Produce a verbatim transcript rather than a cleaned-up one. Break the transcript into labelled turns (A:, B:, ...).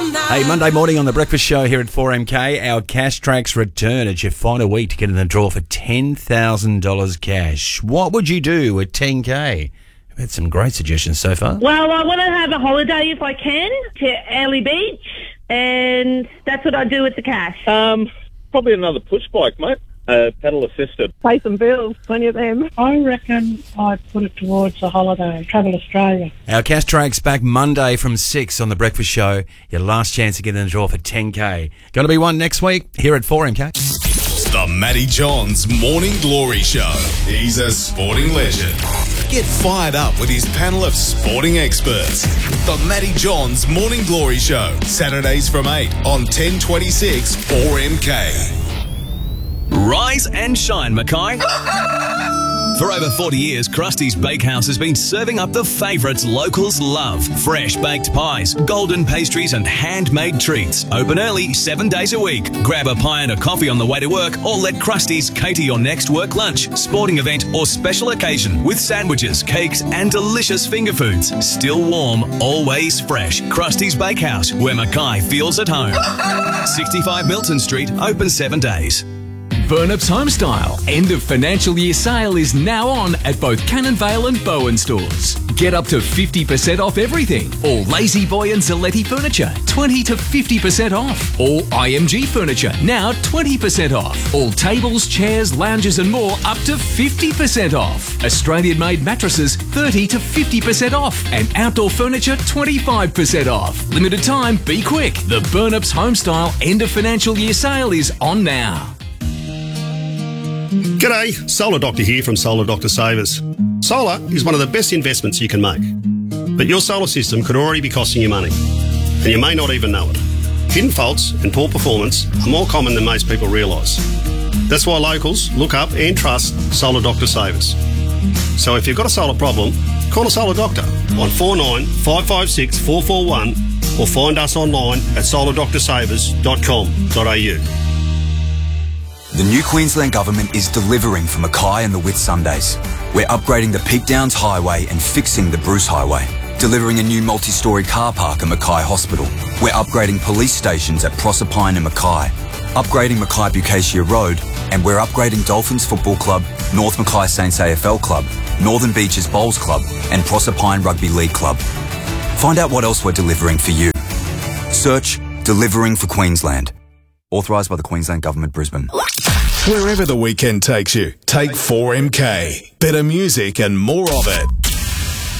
A: Hey, Monday morning on The Breakfast Show here at four M K. Our Cash Tracks return at your final week to get in the draw for ten thousand dollars cash. What would you do with ten K? We've had some great suggestions so far.
B: Well, I want to have a holiday if I can to Early Beach, and that's what I do with the cash.
C: Um, probably another push bike, mate. Uh, pedal assisted.
B: Pay some bills, plenty of them.
D: I reckon I'd put it towards a holiday, travel Australia.
A: Our Cash Tracks back Monday from six on The Breakfast Show. Your last chance to get in the draw for ten K. Going to be one next week here at four M K.
E: The Matty Johns Morning Glory Show. He's a sporting legend. Get fired up with his panel of sporting experts. The Matty Johns Morning Glory Show. Saturdays from eight on ten twenty-six four M K.
F: Rise and shine, Mackay. For over forty years, Krusty's Bakehouse has been serving up the favourites locals love. Fresh baked pies, golden pastries and handmade treats. Open early, seven days a week. Grab a pie and a coffee on the way to work, or let Krusty's cater your next work lunch, sporting event or special occasion with sandwiches, cakes and delicious finger foods. Still warm, always fresh. Krusty's Bakehouse, where Mackay feels at home. sixty-five Milton Street, open seven days.
G: Burnup's Homestyle end of financial year sale is now on at both Cannon Vale and Bowen stores. Get up to fifty percent off everything. All Lazy Boy and Zaletti furniture, twenty to fifty percent off. All I M G furniture, now twenty percent off. All tables, chairs, lounges and more, up to fifty percent off. Australian-made mattresses, thirty to fifty percent off. And outdoor furniture, twenty-five percent off. Limited time, be quick. The Burnup's Homestyle end of financial year sale is on now.
H: G'day, Solar Doctor here from Solar Doctor Savers. Solar is one of the best investments you can make. But your solar system could already be costing you money, and you may not even know it. Hidden faults and poor performance are more common than most people realise. That's why locals look up and trust Solar Doctor Savers. So if you've got a solar problem, call a Solar Doctor on four nine five five six four four one or find us online at solar doctor savers dot com dot a u.
I: The new Queensland Government is delivering for Mackay and the Whitsundays. We're upgrading the Peak Downs Highway and fixing the Bruce Highway. Delivering a new multi-storey car park at Mackay Hospital. We're upgrading police stations at Proserpine and Mackay. Upgrading Mackay Bucacia Road. And we're upgrading Dolphins Football Club, North Mackay Saints A F L Club, Northern Beaches Bowls Club and Proserpine Rugby League Club. Find out what else we're delivering for you. Search Delivering for Queensland. Authorised by the Queensland Government, Brisbane.
E: Wherever the weekend takes you, take four M K. Better music and more of it.